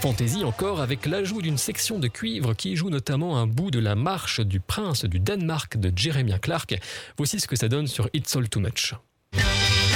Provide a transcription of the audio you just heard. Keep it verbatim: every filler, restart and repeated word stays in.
Fantaisie encore avec l'ajout d'une section de cuivre qui joue notamment un bout de la marche du prince du Danemark de Jeremiah Clarke. Voici ce que ça donne sur It's All Too Much.